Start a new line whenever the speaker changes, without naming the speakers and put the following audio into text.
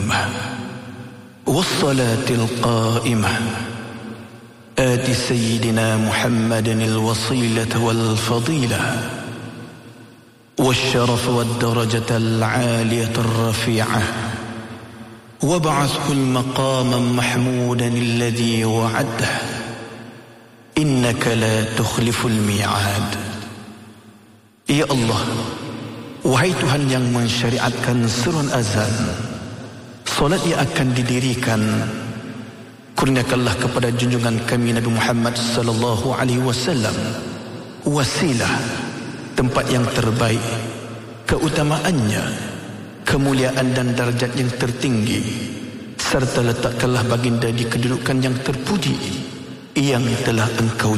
القيمة والصلاة القائمة آت سيدنا محمد الوصيلة والفضيلة والشرف والدرجة العالية الرفيعة وابعثه المقام محمودا الذي وعده إنك لا تخلف الميعاد. Ya Allah, wahai Tuhan yang mensyariatkan seruan azan, solat yang akan didirikan, kurniakanlah kepada junjungan kami Nabi Muhammad sallallahu alaihi wasallam wasilah, tempat yang terbaik, keutamaannya, kemuliaan dan darjat yang tertinggi, serta letakkanlah baginda di kedudukan yang terpuji yang telah Engkau